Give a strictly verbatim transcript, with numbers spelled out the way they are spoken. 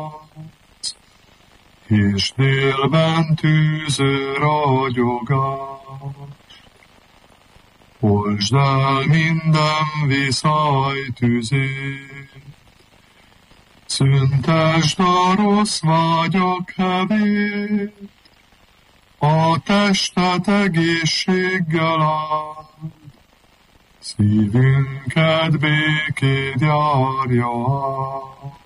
és délben tűző ragyogás. Oltsd el minden viszály tüzét, szüntesd a rossz vágyak hevét, a testet egészséggel áld, szívünket békéd járja át.